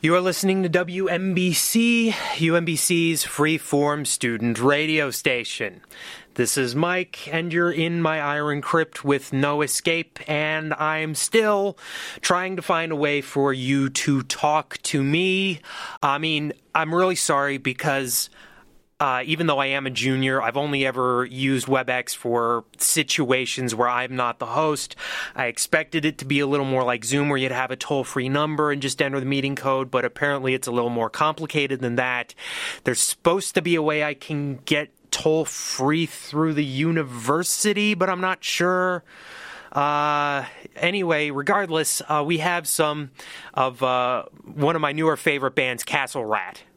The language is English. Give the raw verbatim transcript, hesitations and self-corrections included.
You are listening to W M B C, U M B C's free-form student radio station. This is Mike, and you're in my iron crypt with no escape, and I'm still trying to find a way for you to talk to me. I mean, I'm really sorry because Uh, even though I am a junior, I've only ever used WebEx for situations where I'm not the host. I expected it to be a little more like Zoom, where you'd have a toll-free number and just enter the meeting code, but apparently it's a little more complicated than that. There's supposed to be a way I can get toll-free through the university, but I'm not sure. Uh, anyway, regardless, uh, we have some of uh, one of my newer favorite bands, Castle Rat.